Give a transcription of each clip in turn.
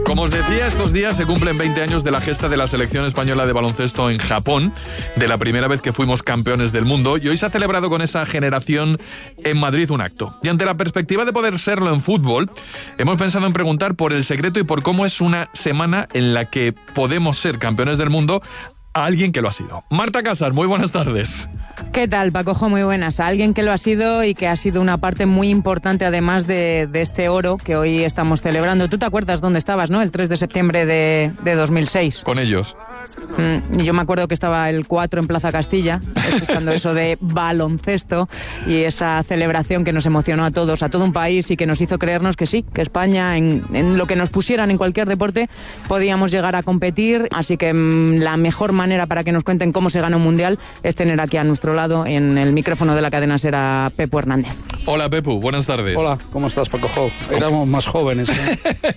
Como os decía, estos días se cumplen 20 años de la gesta de la selección española de baloncesto en Japón, de la primera vez que fuimos campeones del mundo, y hoy se ha celebrado con esa generación en Madrid un acto. Y ante la perspectiva de poder serlo en fútbol, hemos pensado en preguntar por el secreto y por cómo es una semana en la que podemos ser campeones del mundo a alguien que lo ha sido. Marta Casas, muy buenas tardes. ¿Qué tal, Pacojo? Muy buenas. A alguien que lo ha sido y que ha sido una parte muy importante además de este oro que hoy estamos celebrando. ¿Tú te acuerdas dónde estabas, no? El 3 de septiembre de 2006. Con ellos. Yo me acuerdo que estaba el 4 en Plaza Castilla, escuchando eso de baloncesto y esa celebración que nos emocionó a todos, a todo un país, y que nos hizo creernos que sí, que España, en lo que nos pusieran en cualquier deporte, podíamos llegar a competir. Así que la mejor manera para que nos cuenten cómo se gana un mundial es tener aquí a nuestro lado, en el micrófono de la cadena SER, a Pepu Hernández. Hola, Pepu, buenas tardes. Hola, ¿cómo estás, Pacojo? Éramos más jóvenes, ¿eh?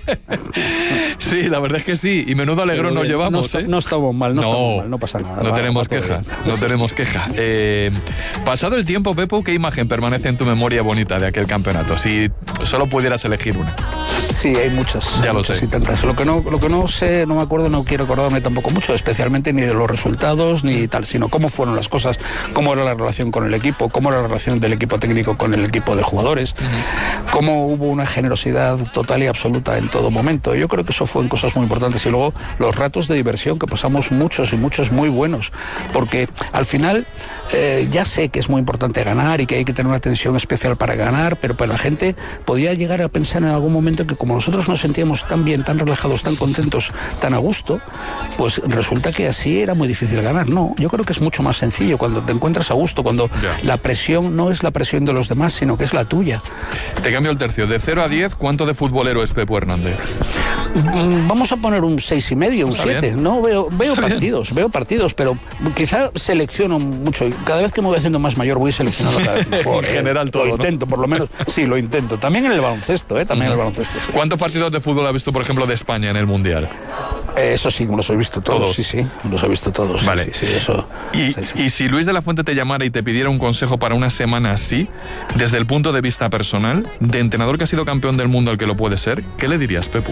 Sí, la verdad es que sí, y menudo alegrón nos llevamos. No estamos mal, no pasa nada. No tenemos queja, no tenemos queja. Pasado el tiempo, Pepu, ¿qué imagen permanece en tu memoria bonita de aquel campeonato? Si solo pudieras elegir una. Sí, hay muchas. Ya lo muchas sé. Y tantas. Lo que no sé, no me acuerdo, no quiero acordarme tampoco mucho, especialmente ni de los resultados ni tal, sino cómo fueron las cosas, cómo era la relación con el equipo, cómo era la relación del equipo técnico con el equipo de jugadores, cómo hubo una generosidad total y absoluta en todo momento. Yo creo que eso fueron cosas muy importantes. Y luego los ratos de diversión, que pasamos muchos y muchos muy buenos, porque al final ya sé que es muy importante ganar y que hay que tener una tensión especial para ganar, pero la gente podía llegar a pensar en algún momento que como nosotros nos sentíamos tan bien, tan relajados, tan contentos, tan a gusto, pues resulta que así era muy difícil ganar. No, yo creo que es mucho más sencillo cuando te encuentras a gusto, cuando la presión no es la presión de los demás, sino que es la tuya. Te cambio el tercio. De 0 a 10, ¿cuánto de futbolero es Pepu Hernández? Vamos a poner un 6,5, un 7. No, veo partidos, pero quizá selecciono mucho. Cada vez que me voy haciendo más mayor voy seleccionando cada vez mejor. En general todo. Lo intento, por lo menos. Sí, lo intento. También en el baloncesto, también en el baloncesto. Sí. ¿Cuántos partidos de fútbol has visto, por ejemplo, de España en el Mundial? Eso sí, los he visto todos. Sí, los he visto todos. Vale. Sí, eso. Y si Luis de la Fuente te llamara y te pidiera un consejo para una semana así, desde el punto de vista personal, de entrenador que ha sido campeón del mundo al que lo puede ser, ¿qué le dirías, Pepu?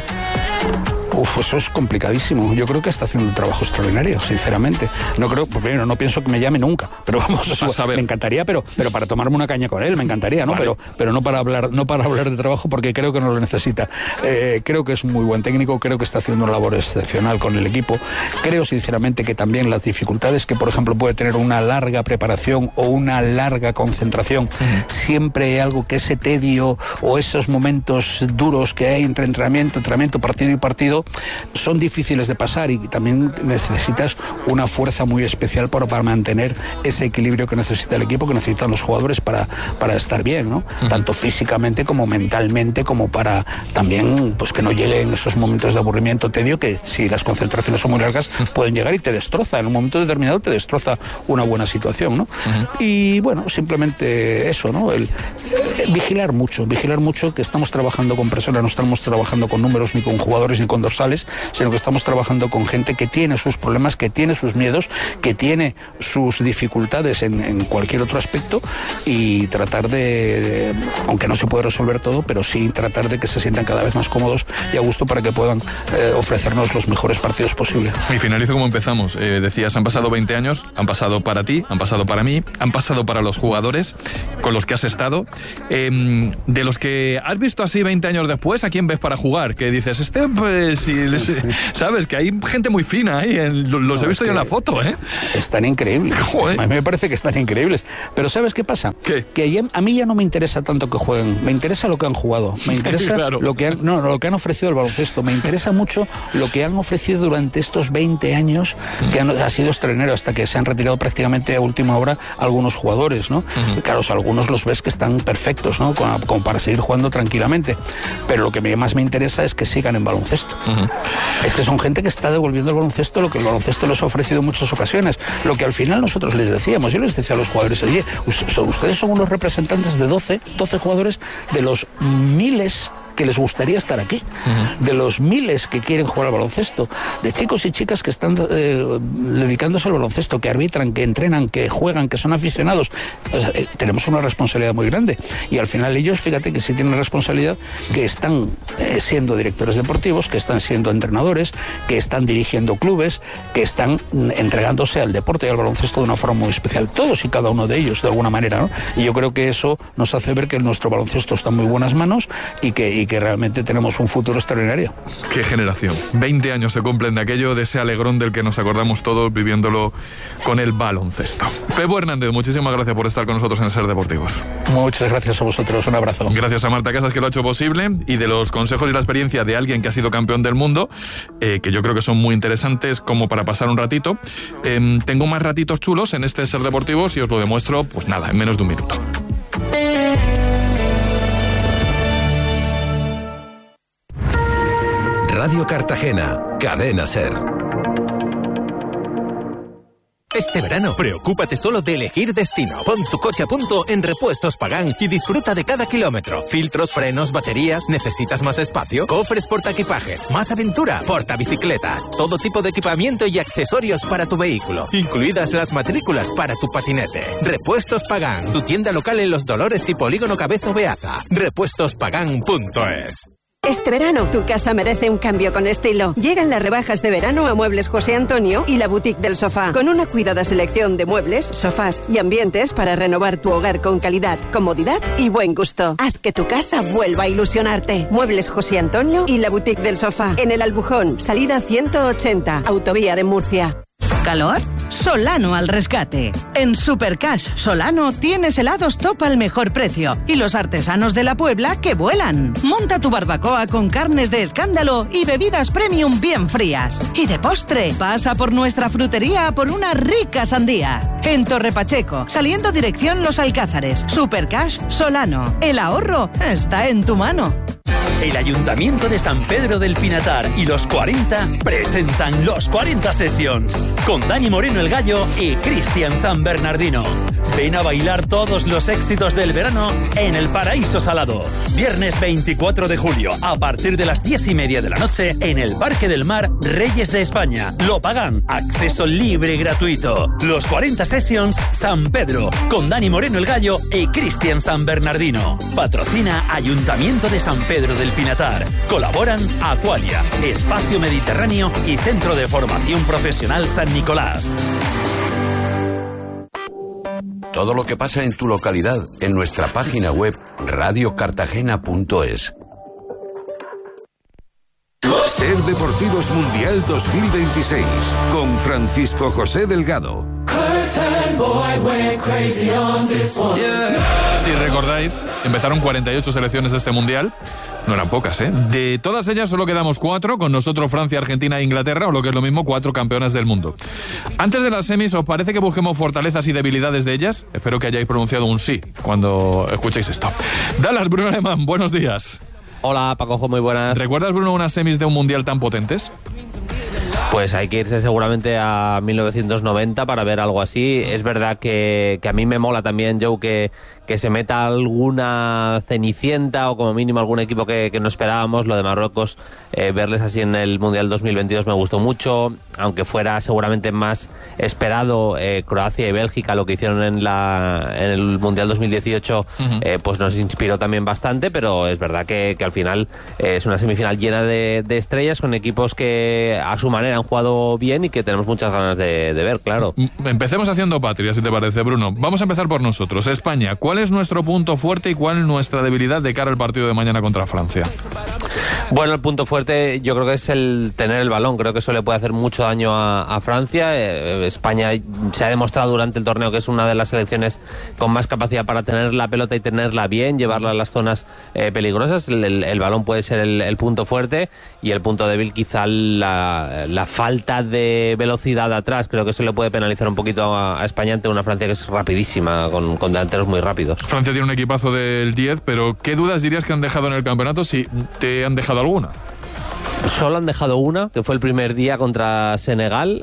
Eso es complicadísimo. Yo creo que está haciendo un trabajo extraordinario, sinceramente. Primero, no pienso que me llame nunca, pero vamos, me encantaría, pero para tomarme una caña con él, me encantaría, ¿no? Vale. Pero no para hablar de trabajo, porque creo que no lo necesita. Creo que es un muy buen técnico, creo que está haciendo una labor excepcional con el equipo. Creo, sinceramente, que también las dificultades que, por ejemplo, puede tener una larga preparación o una larga concentración, siempre hay algo que ese tedio o esos momentos duros que hay entre entrenamiento, partido y partido, son difíciles de pasar, y también necesitas una fuerza muy especial para mantener ese equilibrio que necesita el equipo, que necesitan los jugadores para estar bien, ¿no? Tanto físicamente como mentalmente, como para también pues que no lleguen esos momentos de aburrimiento, tedio, que si las concentraciones son muy largas pueden llegar y te destroza, en un momento determinado te destroza una buena situación, ¿no? Y bueno, simplemente eso, ¿no? Vigilar mucho, que estamos trabajando con personas, no estamos trabajando con números, ni con jugadores, ni con dorsales, sino que estamos trabajando con gente que tiene sus problemas, que tiene sus miedos, que tiene sus dificultades en cualquier otro aspecto, y tratar de, aunque no se puede resolver todo, pero sí tratar de que se sientan cada vez más cómodos y a gusto para que puedan ofrecernos los mejores partidos posibles. Y finalizo como empezamos. Decías, han pasado 20 años, han pasado para ti, han pasado para mí, han pasado para los jugadores con los que has estado. De los que has visto así 20 años después, ¿a quién ves para jugar? Que dices, pues sabes que hay gente muy fina ahí, los he visto yo en la foto, ¿eh? Están increíbles. Joder. A mí me parece que están increíbles. Pero ¿sabes qué pasa? ¿Qué? Que a mí ya no me interesa tanto que jueguen, me interesa lo que han jugado, me interesa claro. lo que han ofrecido el baloncesto, me interesa mucho lo que han ofrecido durante estos 20 años, que ha sido extraordinario, hasta que se han retirado prácticamente a última hora algunos jugadores, ¿no? Claro, algunos los ves que están perfectos, ¿no? Como para seguir jugando tranquilamente, pero lo que más me interesa es que sigan en baloncesto. Es que son gente que está devolviendo el baloncesto lo que el baloncesto les ha ofrecido en muchas ocasiones, lo que al final nosotros les decíamos. Yo les decía a los jugadores, oye, ustedes son unos representantes de 12 jugadores de los miles que les gustaría estar aquí, de los miles que quieren jugar al baloncesto, de chicos y chicas que están dedicándose al baloncesto, que arbitran, que entrenan, que juegan, que son aficionados. Tenemos una responsabilidad muy grande y al final ellos, fíjate que sí tienen responsabilidad, que están siendo directores deportivos, que están siendo entrenadores, que están dirigiendo clubes, que están entregándose al deporte y al baloncesto de una forma muy especial, todos y cada uno de ellos de alguna manera, ¿no? Y yo creo que eso nos hace ver que nuestro baloncesto está en muy buenas manos y que realmente tenemos un futuro extraordinario. Qué generación. 20 años se cumplen de aquello, de ese alegrón del que nos acordamos todos viviéndolo con el baloncesto. Pepo Hernández, muchísimas gracias por estar con nosotros en Ser Deportivos. Muchas gracias a vosotros, un abrazo. Gracias a Marta Casas, que lo ha hecho posible, y de los consejos y la experiencia de alguien que ha sido campeón del mundo, que yo creo que son muy interesantes como para pasar un ratito. Tengo más ratitos chulos en este Ser Deportivos y os lo demuestro, pues nada, en menos de un minuto. Radio Cartagena, Cadena Ser. Este verano, preocúpate solo de elegir destino. Pon tu coche a punto en Repuestos Pagán y disfruta de cada kilómetro. Filtros, frenos, baterías. ¿Necesitas más espacio? Cofres portaequipajes, más aventura, portabicicletas. Todo tipo de equipamiento y accesorios para tu vehículo, incluidas las matrículas para tu patinete. Repuestos Pagán, tu tienda local en Los Dolores y Polígono Cabezo Beaza. Repuestospagan.es. Este verano, tu casa merece un cambio con estilo. Llegan las rebajas de verano a Muebles José Antonio y la Boutique del Sofá, con una cuidada selección de muebles, sofás y ambientes para renovar tu hogar con calidad, comodidad y buen gusto. Haz que tu casa vuelva a ilusionarte. Muebles José Antonio y la Boutique del Sofá, en el Albujón, salida 180, Autovía de Murcia. ¿Calor? Solano al rescate. En Supercash Solano tienes helados top al mejor precio y los artesanos de la Puebla que vuelan. Monta tu barbacoa con carnes de escándalo y bebidas premium bien frías. Y de postre, pasa por nuestra frutería a por una rica sandía. En Torre Pacheco, saliendo dirección Los Alcázares. Supercash Solano. El ahorro está en tu mano. El Ayuntamiento de San Pedro del Pinatar y los 40 presentan los 40 Sessions con Dani Moreno el Gallo y Cristian San Bernardino. Ven a bailar todos los éxitos del verano en el Paraíso Salado. Viernes 24 de julio a partir de las 10:30 de la noche en el Parque del Mar Reyes de España. Lo pagan. Acceso libre y gratuito. Los 40 Sessions San Pedro con Dani Moreno el Gallo y Cristian San Bernardino. Patrocina Ayuntamiento de San Pedro del Pinatar. Colaboran Aqualia, Espacio Mediterráneo y Centro de Formación Profesional San Nicolás. Todo lo que pasa en tu localidad en nuestra página web radiocartagena.es. Ser Deportivos Mundial 2026 con Francisco José Delgado. Si recordáis, empezaron 48 selecciones de este mundial. No eran pocas, ¿eh? De todas ellas solo quedamos 4, con nosotros Francia, Argentina e Inglaterra, o lo que es lo mismo, 4 campeonas del mundo. Antes de las semis, ¿os parece que busquemos fortalezas y debilidades de ellas? Espero que hayáis pronunciado un sí cuando escuchéis esto. Dallas, Bruno Alemán, buenos días. Hola, Pacojo, muy buenas. ¿Recuerdas, Bruno, unas semis de un mundial tan potentes? Pues hay que irse seguramente a 1990 para ver algo así. Es verdad que a mí me mola también, Joe, que se meta alguna cenicienta o como mínimo algún equipo que no esperábamos. Lo de Marruecos, verles así en el Mundial 2022 me gustó mucho, aunque fuera seguramente más esperado Croacia y Bélgica, lo que hicieron en el Mundial 2018, pues nos inspiró también bastante, pero es verdad que al final es una semifinal llena de estrellas con equipos que a su manera han jugado bien y que tenemos muchas ganas de ver, claro. Empecemos haciendo patria, si te parece, Bruno. Vamos a empezar por nosotros. España, ¿cuál es nuestro punto fuerte y cuál nuestra debilidad de cara al partido de mañana contra Francia? Bueno, el punto fuerte yo creo que es el tener el balón. Creo que eso le puede hacer mucho daño a Francia. España se ha demostrado durante el torneo que es una de las selecciones con más capacidad para tener la pelota y tenerla bien, llevarla a las zonas peligrosas. El balón puede ser el punto fuerte, y el punto débil quizá la falta de velocidad atrás. Creo que eso le puede penalizar un poquito a España ante una Francia que es rapidísima, con delanteros muy rápidos. Francia tiene un equipazo del 10, pero ¿qué dudas dirías que han dejado en el campeonato, si te han dejado alguna? Solo han dejado una, que fue el primer día contra Senegal,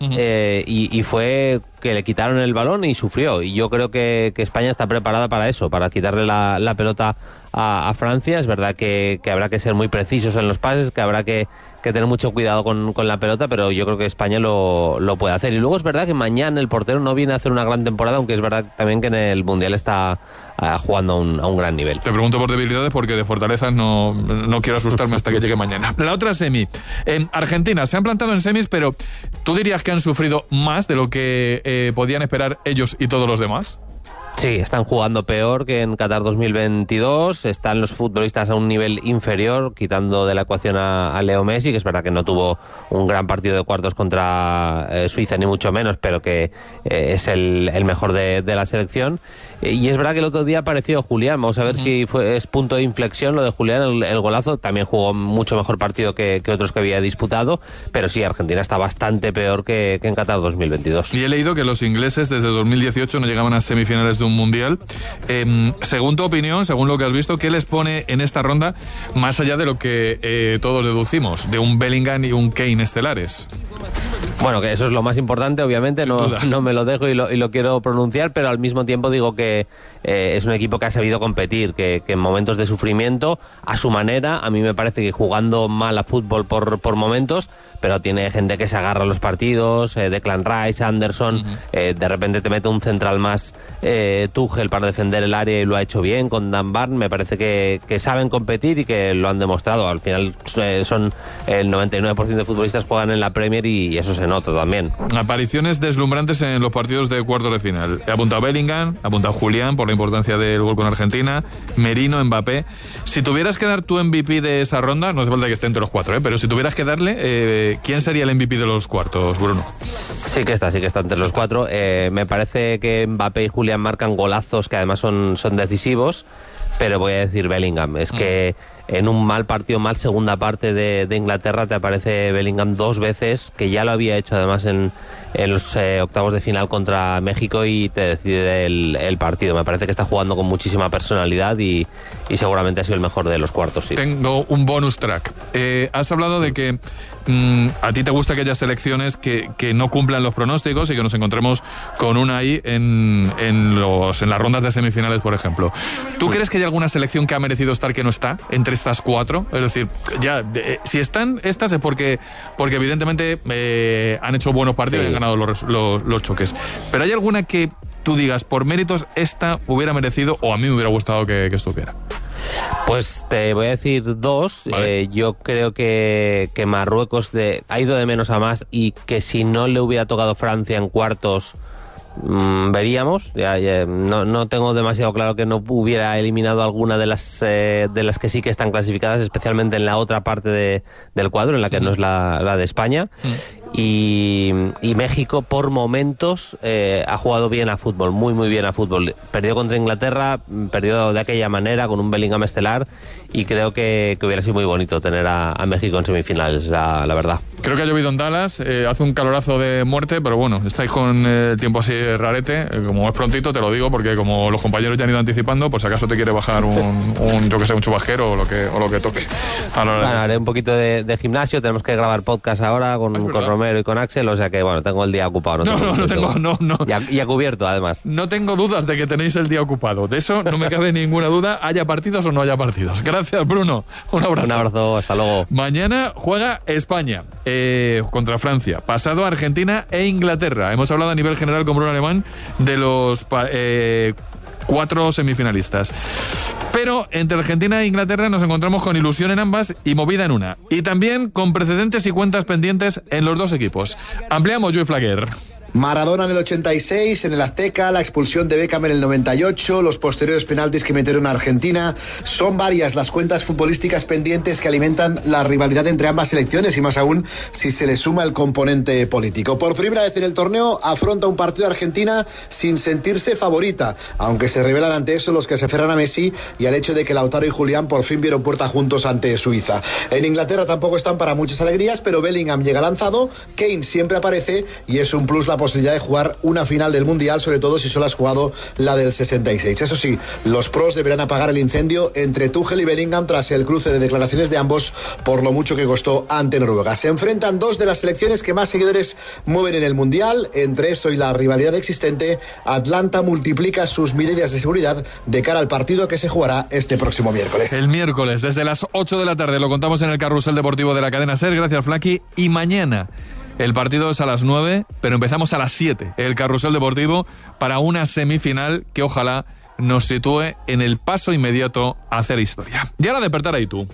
y fue que le quitaron el balón y sufrió. Y yo creo que España está preparada para eso, para quitarle la pelota a Francia. Es verdad que habrá que ser muy precisos en los pases, que habrá que tener mucho cuidado con la pelota, pero yo creo que España lo puede hacer. Y luego es verdad que mañana el portero no viene a hacer una gran temporada, aunque es verdad también que en el Mundial está jugando a un gran nivel. Te pregunto por debilidades porque de fortalezas no quiero asustarme hasta que llegue mañana. La otra semi. Argentina se han plantado en semis, pero ¿tú dirías que han sufrido más de lo que podían esperar ellos y todos los demás? Sí, están jugando peor que en Qatar 2022, están los futbolistas a un nivel inferior, quitando de la ecuación a Leo Messi, que es verdad que no tuvo un gran partido de cuartos contra Suiza, ni mucho menos, pero que es el mejor de la selección. Y es verdad que el otro día apareció Julián, vamos a ver si es punto de inflexión lo de Julián, el golazo. También jugó mucho mejor partido que otros que había disputado, pero sí, Argentina está bastante peor que en Qatar 2022. Y he leído que los ingleses desde 2018 no llegaban a semifinales de un mundial. Según tu opinión, según lo que has visto, ¿qué les pone en esta ronda más allá de lo que todos deducimos, de un Bellingham y un Kane estelares? Bueno, que eso es lo más importante, obviamente, no me lo dejo y lo quiero pronunciar, pero al mismo tiempo digo que es un equipo que ha sabido competir, que en momentos de sufrimiento, a su manera, a mí me parece que jugando mal a fútbol por momentos, pero tiene gente que se agarra a los partidos, Declan Rice, Anderson, de repente te mete un central más Tuchel para defender el área y lo ha hecho bien con Dan Burn. Me parece que saben competir y que lo han demostrado. Al final son el 99% de futbolistas juegan en la Premier y eso se nota también. Apariciones deslumbrantes en los partidos de cuartos de final. He apuntado Bellingham, he apuntado Julián por la importancia del gol con Argentina, Merino, Mbappé. Si tuvieras que dar tu MVP de esa ronda, no hace falta que esté entre los cuatro, pero si tuvieras que darle, ¿quién sería el MVP de los cuartos, Bruno? Sí que está entre los cuatro. Me parece que Mbappé y Julián marcan golazos que además son decisivos, pero voy a decir Bellingham. Es que en un mal partido, mal segunda parte de Inglaterra, te aparece Bellingham dos veces, que ya lo había hecho además en los octavos de final contra México, y te decide el partido. Me parece que está jugando con muchísima personalidad y seguramente ha sido el mejor de los cuartos. Sí. Tengo un bonus track. Has hablado de que a ti te gusta aquellas selecciones que no cumplan los pronósticos y que nos encontremos con una ahí en las rondas de semifinales, por ejemplo. ¿Tú crees que hay alguna selección que ha merecido estar que no está entre estas cuatro? Es decir, si están estas es porque evidentemente han hecho buenos partidos y han ganado los choques. Pero ¿hay alguna que tú digas, por méritos, esta hubiera merecido, o a mí me hubiera gustado que estuviera? Pues te voy a decir dos. Vale. Yo creo que Marruecos ha ido de menos a más, y que si no le hubiera tocado Francia en cuartos, veríamos. No tengo demasiado claro que no hubiera eliminado alguna de las que sí que están clasificadas, especialmente en la otra parte del cuadro, en la que no es la de España. Y México por momentos ha jugado bien a fútbol, muy muy bien a fútbol. Perdió contra Inglaterra, perdió de aquella manera con un Bellingham estelar, y creo que hubiera sido muy bonito tener a México en semifinales, la verdad. Creo que ha llovido en Dallas, hace un calorazo de muerte, pero bueno, estáis con el tiempo así rarete. Como es prontito, te lo digo, porque como los compañeros ya han ido anticipando, pues acaso te quiere bajar un chubajero o lo que toque. Bueno, haré un poquito de gimnasio, tenemos que grabar podcast ahora con Romero y con Axel, o sea que bueno, tengo el día ocupado. No. Y a cubierto, además. No tengo dudas de que tenéis el día ocupado, de eso no me cabe ninguna duda, haya partidos o no haya partidos. Gracias, Bruno, un abrazo. Un abrazo, hasta luego. Mañana juega España contra Francia, pasado Argentina e Inglaterra. Hemos hablado a nivel general con Bruno Alemán de los 4 semifinalistas. Pero entre Argentina e Inglaterra nos encontramos con ilusión en ambas y movida en una. Y también con precedentes y cuentas pendientes en los dos equipos. Ampliamos, Joey Flaguer. Maradona en el 86, en el Azteca, la expulsión de Beckham en el 98, los posteriores penaltis que metieron a Argentina. Son varias las cuentas futbolísticas pendientes que alimentan la rivalidad entre ambas selecciones, y más aún si se le suma el componente político. Por primera vez en el torneo afronta un partido Argentina sin sentirse favorita, aunque se revelan ante eso los que se aferran a Messi y al hecho de que Lautaro y Julián por fin vieron puerta juntos ante Suiza. En Inglaterra tampoco están para muchas alegrías, pero Bellingham llega lanzado, Kane siempre aparece y es un plus la posibilidad de jugar una final del Mundial, sobre todo si solo has jugado la del 66. Eso sí, los pros deberán apagar el incendio entre Tuchel y Bellingham tras el cruce de declaraciones de ambos por lo mucho que costó ante Noruega. Se enfrentan dos de las selecciones que más seguidores mueven en el Mundial. Entre eso y la rivalidad existente, Atlanta multiplica sus medidas de seguridad de cara al partido que se jugará este próximo miércoles. El miércoles, desde las 8 de la tarde, lo contamos en el Carrusel Deportivo de la cadena SER. Gracias, Flaki. Y mañana el partido es a las 9, pero empezamos a las 7. El Carrusel Deportivo para una semifinal que ojalá nos sitúe en el paso inmediato a hacer historia. Y ahora despertar ahí tú.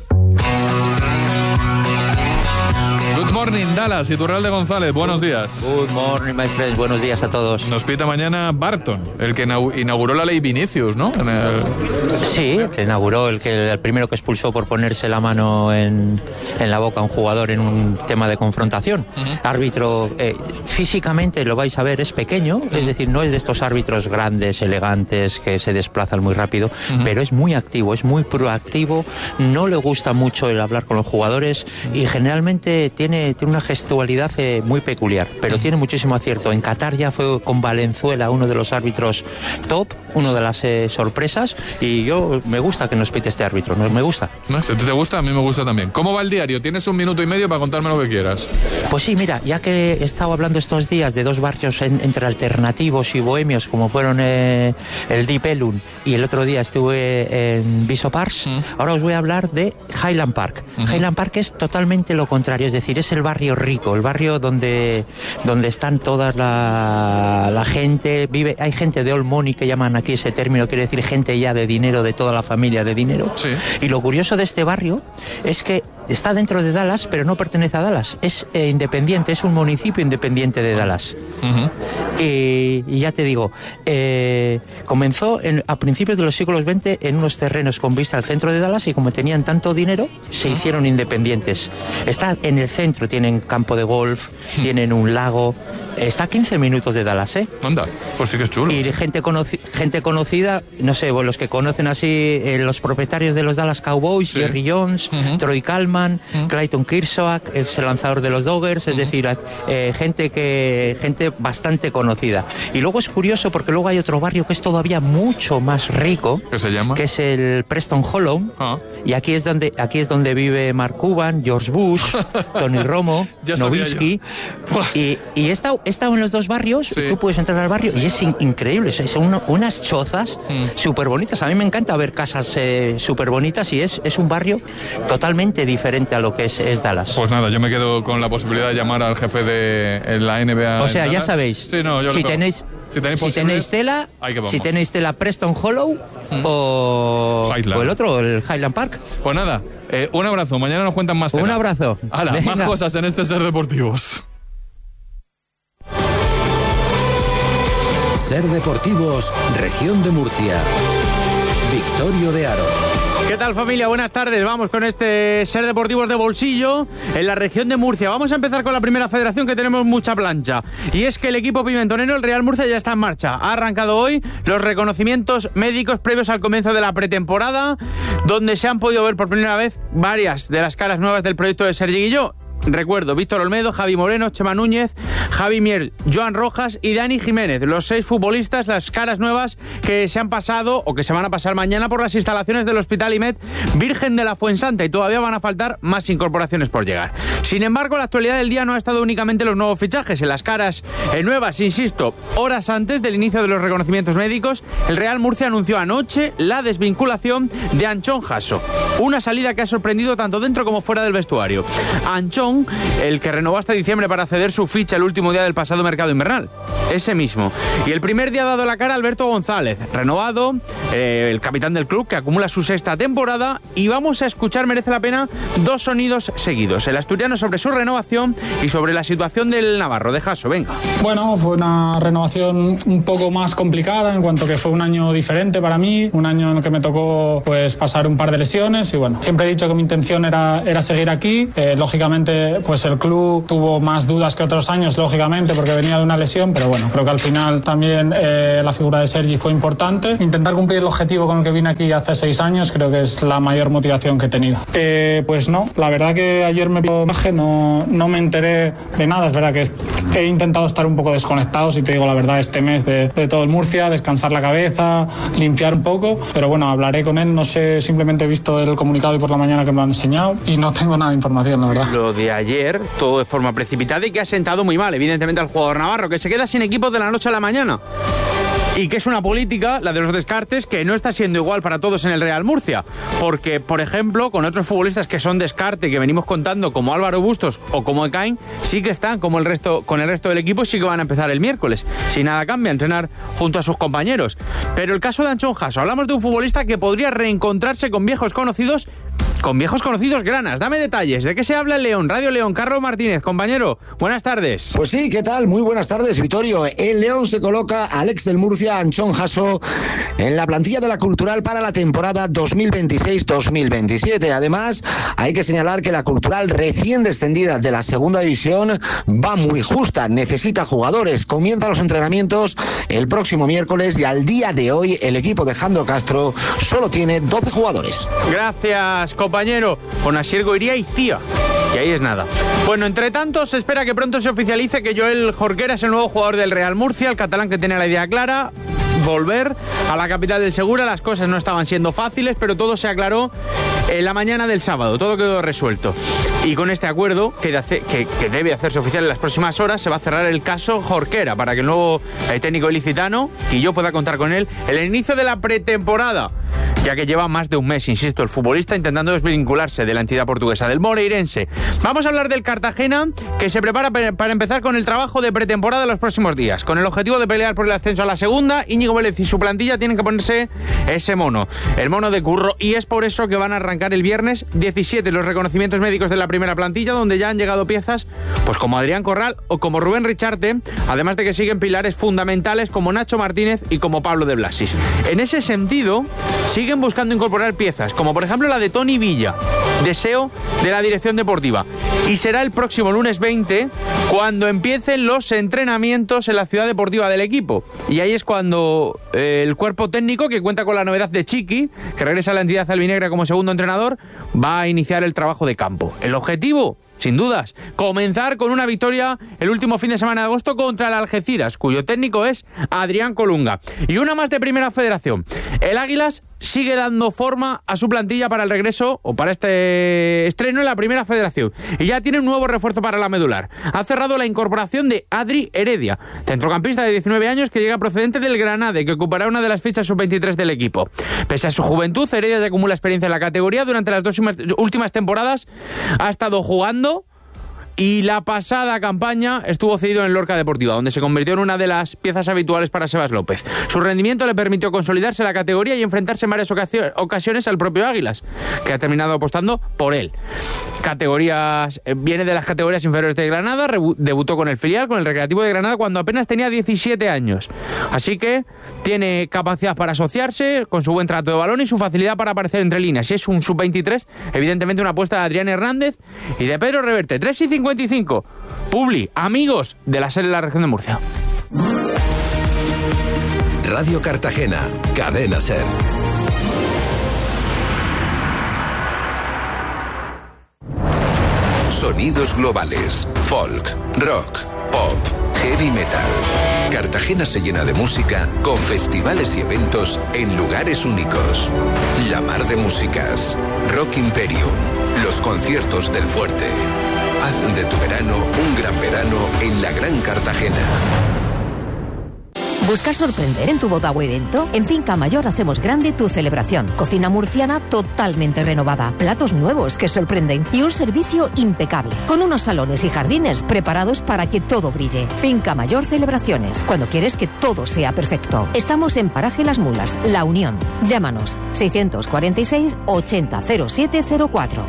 Good morning, Dallas, Iturralde González, buenos días. Good morning, my friends, buenos días a todos. Nos pita mañana Barton, el que inauguró la ley Vinicius, ¿no? Sí, que inauguró, el primero que expulsó por ponerse la mano en la boca a un jugador en un tema de confrontación. Árbitro, físicamente lo vais a ver, es pequeño, es decir, no es de estos árbitros grandes, elegantes, que se desplazan muy rápido, pero es muy activo, es muy proactivo, no le gusta mucho el hablar con los jugadores y generalmente tiene una gestualidad muy peculiar, pero tiene muchísimo acierto. En Qatar ya fue con Valenzuela uno de los árbitros top, una de las sorpresas, y yo me gusta que nos pite este árbitro, me gusta. ¿No? Si te gusta, a mí me gusta también. ¿Cómo va el diario? Tienes 1 minuto y medio para contarme lo que quieras. Pues sí, mira, ya que he estado hablando estos días de dos barrios entre alternativos y bohemios, como fueron el Deep Ellum y el otro día estuve en Viso Parks, ahora os voy a hablar de Highland Park. Highland Park es totalmente lo contrario, es decir, es el barrio rico, el barrio donde están todas la gente, vive, hay gente de old money, que llaman aquí ese término, quiere decir gente ya de dinero, de toda la familia de dinero. Sí. Y lo curioso de este barrio es que está dentro de Dallas, pero no pertenece a Dallas, es independiente, es un municipio independiente de Dallas. Y ya te digo, comenzó a principios de los siglos XX en unos terrenos con vista al centro de Dallas, y como tenían tanto dinero, se hicieron independientes. Está en el centro, tienen campo de golf, tienen un lago. Está a 15 minutos de Dallas, ¿eh? Anda, pues sí que es chulo. Y gente conocida, no sé, los que conocen así, los propietarios de los Dallas Cowboys, sí. Jerry Jones, Troy Kalman, Clayton Kershaw, el lanzador de los Dodgers, es decir, gente bastante conocida. Y luego es curioso porque luego hay otro barrio que es todavía mucho más rico. ¿Qué se llama? Que es el Preston Hollow. Y aquí es donde vive Mark Cuban, George Bush, Tony Romo, Nowitzki. Y he estado en los dos barrios, sí. Tú puedes entrar al barrio y es increíble, son unas chozas súper bonitas. A mí me encanta ver casas súper bonitas, y es un barrio totalmente diferente a lo que es Dallas. Pues nada, yo me quedo con la posibilidad de llamar al jefe de la NBA. O sea, ya sabéis, sí, no, si tenéis tela Preston Hollow o el otro, el Highland Park. Pues nada, un abrazo, mañana nos cuentan más temas. Un abrazo. Hala, más cosas en este SER Deportivos. SER Deportivos, Región de Murcia. Victorio de Aro. ¿Qué tal, familia? Buenas tardes. Vamos con este SER Deportivos de bolsillo en la región de Murcia. Vamos a empezar con la primera federación, que tenemos mucha plancha. Y es que el equipo pimentonero, el Real Murcia, ya está en marcha. Ha arrancado hoy los reconocimientos médicos previos al comienzo de la pretemporada, donde se han podido ver por primera vez varias de las caras nuevas del proyecto de Sergi Guilló. Recuerdo, Víctor Olmedo, Javi Moreno, Chema Núñez, Javi Mier, Joan Rojas y Dani Jiménez, los 6 futbolistas, las caras nuevas que se han pasado o que se van a pasar mañana por las instalaciones del Hospital IMED Virgen de la Fuensanta, y todavía van a faltar más incorporaciones por llegar. Sin embargo, la actualidad del día no ha estado únicamente en los nuevos fichajes, en las caras nuevas, insisto. Horas antes del inicio de los reconocimientos médicos, el Real Murcia anunció anoche la desvinculación de Anchón Jasso, una salida que ha sorprendido tanto dentro como fuera del vestuario. Anchón, el que renovó hasta diciembre para ceder su ficha el último día del pasado mercado invernal, ese mismo. Y el primer día ha dado la cara Alberto González, renovado, el capitán del club, que acumula su 6ª temporada, y vamos a escuchar, merece la pena, 2 sonidos seguidos. El asturiano sobre su renovación y sobre la situación del navarro, de Jasso. Venga. Bueno, fue una renovación un poco más complicada, en cuanto que fue un año diferente para mí, un año en el que me tocó pues pasar un par de lesiones, y bueno, siempre he dicho que mi intención era seguir aquí. Lógicamente pues el club tuvo más dudas que otros años, lógicamente, porque venía de una lesión, pero bueno, creo que al final también la figura de Sergi fue importante. Intentar cumplir el objetivo con el que vine aquí hace 6 años creo que es la mayor motivación que he tenido. Pues no, la verdad que ayer me viaje, no me enteré de nada. Es verdad que he intentado estar un poco desconectado, si te digo la verdad, este mes de todo el Murcia, descansar la cabeza, limpiar un poco, pero bueno, hablaré con él. No sé, simplemente he visto el comunicado hoy por la mañana que me lo han enseñado y no tengo nada de información, la verdad. Lo de ayer, todo de forma precipitada y que ha sentado muy mal, evidentemente, al jugador navarro, que se queda sin equipo de la noche a la mañana. Y que es una política, la de los descartes, que no está siendo igual para todos en el Real Murcia. Porque, por ejemplo, con otros futbolistas que son descarte, que venimos contando, como Álvaro Bustos o como Ekain, sí que están como con el resto del equipo y sí que van a empezar el miércoles. Si nada cambia, a entrenar junto a sus compañeros. Pero el caso de Anchón Jasso, hablamos de un futbolista que podría reencontrarse con viejos conocidos granas. Dame detalles. ¿De qué se habla en León? Radio León. Carlos Martínez, compañero, buenas tardes. Pues sí, ¿qué tal? Muy buenas tardes, Vittorio. En León se coloca al ex del Murcia, Anchón Jasso, en la plantilla de la Cultural para la temporada 2026-2027. Además, hay que señalar que la Cultural, recién descendida de la segunda división, va muy justa, necesita jugadores. Comienzan los entrenamientos el próximo miércoles y al día de hoy el equipo de Jandro Castro solo tiene 12 jugadores. Gracias, compañero. Con Asier Goiría y Cía. Y ahí es nada. Bueno, entre tanto, se espera que pronto se oficialice que Joel Jorquera es el nuevo jugador del Real Murcia, el catalán que tiene la idea clara. Volver a la capital del Segura. Las cosas no estaban siendo fáciles, pero todo se aclaró en la mañana del sábado. Todo quedó resuelto. Y con este acuerdo, que debe hacerse oficial en las próximas horas, se va a cerrar el caso Jorquera para que el nuevo técnico ilicitano, y yo pueda contar con él, en el inicio de la pretemporada, ya que lleva más de un mes, insisto, el futbolista intentando desvincularse de la entidad portuguesa, del Moreirense. Vamos a hablar del Cartagena, que se prepara para empezar con el trabajo de pretemporada en los próximos días, con el objetivo de pelear por el ascenso a la segunda. Íñigo Vélez y su plantilla tienen que ponerse ese mono, el mono de Curro, y es por eso que van a arrancar el viernes 17 los reconocimientos médicos de la primera plantilla, donde ya han llegado piezas pues como Adrián Corral o como Rubén Richarte, además de que siguen pilares fundamentales como Nacho Martínez y como Pablo de Blasis. En ese sentido, siguen buscando incorporar piezas, como por ejemplo la de Toni Villa, deseo de la dirección deportiva. Y será el próximo lunes 20 cuando empiecen los entrenamientos en la ciudad deportiva del equipo. Y ahí es cuando el cuerpo técnico, que cuenta con la novedad de Chiqui, que regresa a la entidad albinegra como segundo entrenador, va a iniciar el trabajo de campo. El objetivo, sin dudas, comenzar con una victoria el último fin de semana de agosto contra el Algeciras, cuyo técnico es Adrián Colunga. Y una más de Primera Federación. El Águilas sigue dando forma a su plantilla para el regreso o para este estreno en la Primera Federación. Y ya tiene un nuevo refuerzo para la medular. Ha cerrado la incorporación de Adri Heredia, centrocampista de 19 años que llega procedente del Granada y que ocupará una de las fichas sub-23 del equipo. Pese a su juventud, Heredia ya acumula experiencia en la categoría. Durante las 2 últimas temporadas ha estado jugando, y la pasada campaña estuvo cedido en el Lorca Deportiva, donde se convirtió en una de las piezas habituales para Sebas López. Su rendimiento le permitió consolidarse en la categoría y enfrentarse en varias ocasiones al propio Águilas, que ha terminado apostando por él. Viene de las categorías inferiores de Granada, debutó con el filial, con el Recreativo de Granada, cuando apenas tenía 17 años. Así que tiene capacidad para asociarse, con su buen trato de balón y su facilidad para aparecer entre líneas. Si es un sub-23, evidentemente una apuesta de Adrián Hernández y de Pedro Reverte. 3:55. Publi, amigos de la SER en la región de Murcia. Radio Cartagena, Cadena SER. Sonidos globales, folk, rock, pop, heavy metal. Cartagena se llena de música con festivales y eventos en lugares únicos. La Mar de Músicas, Rock Imperium, los conciertos del Fuerte. Haz de tu verano un gran verano en la Gran Cartagena. ¿Buscas sorprender en tu boda o evento? En Finca Mayor hacemos grande tu celebración. Cocina murciana totalmente renovada, platos nuevos que sorprenden y un servicio impecable, con unos salones y jardines preparados para que todo brille. Finca Mayor Celebraciones, cuando quieres que todo sea perfecto. Estamos en Paraje Las Mulas, La Unión. Llámanos 646 80 0704.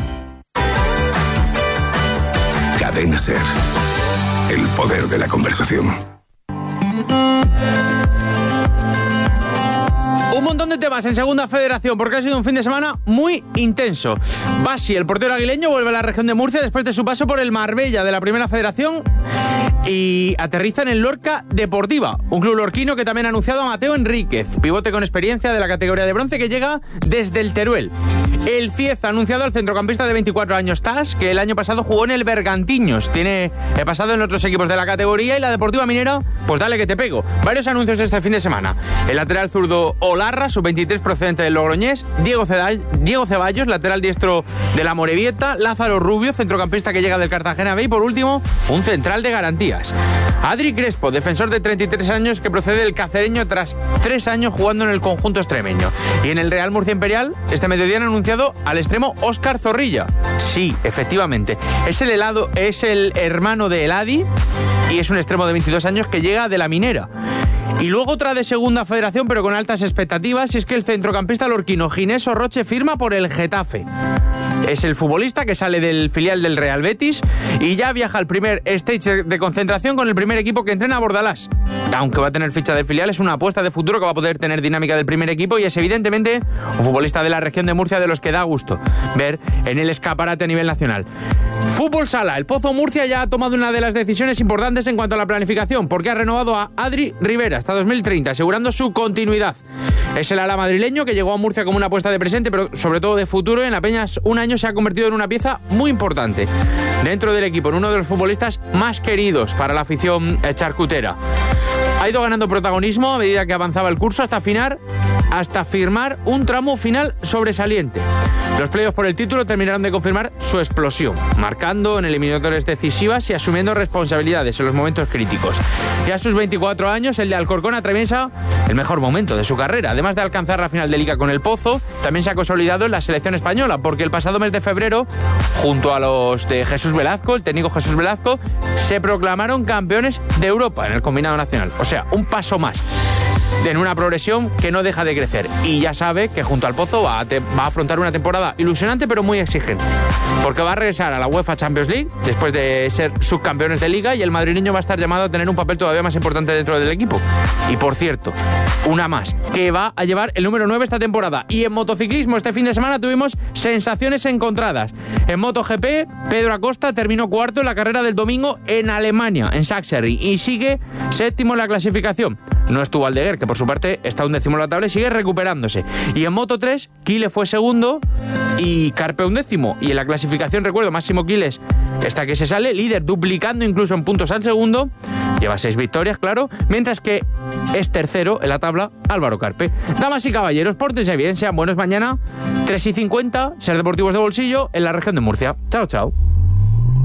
Cadena SER. El poder de la conversación. Un montón de temas más en Segunda Federación, porque ha sido un fin de semana muy intenso. Basi, el portero aguileño, vuelve a la región de Murcia después de su paso por el Marbella de la Primera Federación y aterriza en el Lorca Deportiva, un club lorquino que también ha anunciado a Mateo Enríquez, pivote con experiencia de la categoría de bronce que llega desde el Teruel. El Cieza ha anunciado al centrocampista de 24 años Tas, que el año pasado jugó en el Bergantiños. Tiene pasado en otros equipos de la categoría, y la Deportiva Minera, pues dale que te pego. Varios anuncios este fin de semana. El lateral zurdo Olarra, sub-23 procedente del Logroñés. Diego Ceballos, lateral diestro de la Morevieta. Lázaro Rubio, centrocampista que llega del Cartagena B. Y por último, un central de garantías. Adri Crespo, defensor de 33 años que procede del Cacereño tras 3 años jugando en el conjunto extremeño. Y en el Real Murcia Imperial, este mediodía han anunciado al extremo Óscar Zorrilla. Sí, efectivamente. Es el hermano de Eladi y es un extremo de 22 años que llega de la Minera. Y luego otra de Segunda Federación, pero con altas expectativas, y es que el centrocampista lorquino Ginés Orroche firma por el Getafe. Es el futbolista que sale del filial del Real Betis y ya viaja al primer stage de concentración con el primer equipo que entrena a Bordalás. Aunque va a tener ficha del filial, es una apuesta de futuro que va a poder tener dinámica del primer equipo y es evidentemente un futbolista de la región de Murcia de los que da gusto ver en el escaparate a nivel nacional. Fútbol Sala, el Pozo Murcia ya ha tomado una de las decisiones importantes en cuanto a la planificación, porque ha renovado a Adri Rivera hasta 2030, asegurando su continuidad. Es el ala madrileño que llegó a Murcia como una apuesta de presente, pero sobre todo de futuro, y en apenas un año se ha convertido en una pieza muy importante dentro del equipo, en uno de los futbolistas más queridos para la afición charcutera. Ha ido ganando protagonismo a medida que avanzaba el curso hasta firmar un tramo final sobresaliente. Los playoffs por el título terminaron de confirmar su explosión, marcando en eliminatorias decisivas y asumiendo responsabilidades en los momentos críticos. Y a sus 24 años, el de Alcorcón atraviesa el mejor momento de su carrera. Además de alcanzar la final de Liga con el Pozo, también se ha consolidado en la selección española, porque el pasado mes de febrero, junto a los de Jesús Velazco, el técnico Jesús Velazco, se proclamaron campeones de Europa en el combinado nacional. O sea, un paso más en una progresión que no deja de crecer, y ya sabe que junto al Pozo va a afrontar una temporada ilusionante pero muy exigente, porque va a regresar a la UEFA Champions League después de ser subcampeones de Liga, y el madrileño va a estar llamado a tener un papel todavía más importante dentro del equipo. Y por cierto, una más, que va a llevar el número 9 esta temporada. Y en motociclismo este fin de semana tuvimos sensaciones encontradas. En MotoGP, Pedro Acosta terminó cuarto en la carrera del domingo en Alemania, en Sachsenring, y sigue séptimo en la clasificación. No estuvo Aldeguer, que por su parte está un décimo en la tabla y sigue recuperándose. Y en Moto3, Kile fue segundo y Carpe un décimo. Y en la clasificación, recuerdo, Máximo Quiles está que se sale, líder, duplicando incluso en puntos al segundo. Lleva 6 victorias, claro, mientras que es tercero en la tabla Álvaro Carpe. Damas y caballeros, pórtense bien, sean buenos mañana, 3:50, Ser Deportivos de Bolsillo, en la región de Murcia. Chao, chao.